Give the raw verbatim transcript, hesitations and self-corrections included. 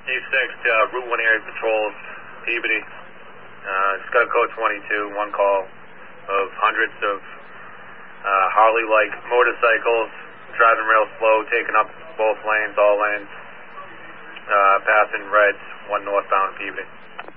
E six, uh, Route one Area Patrol, Peabody. Uh, it's got a code twenty-two, one call of hundreds of uh, Harley-like motorcycles driving real slow, taking up both lanes, all lanes, uh, passing reds, one northbound Peabody.